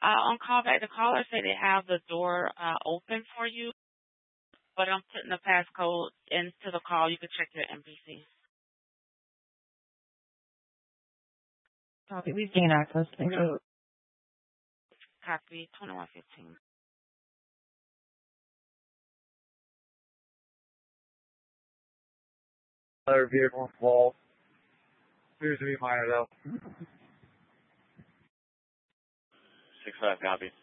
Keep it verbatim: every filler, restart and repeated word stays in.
Uh, on callback, the caller said they have the door uh, open for you, but I'm putting the passcode into the call. You can check your M P C. Copy. We've gained access. Thank you. Copy twenty-one fifteen. Other vehicle involved. Appears to be minor though. Six five copy.